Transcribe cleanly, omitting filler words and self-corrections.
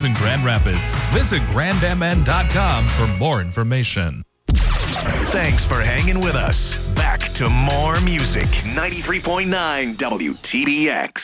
in Grand Rapids. Visit grandmn.com for more information. Thanks for hanging with us. Back to more music. 93.9 WTBX.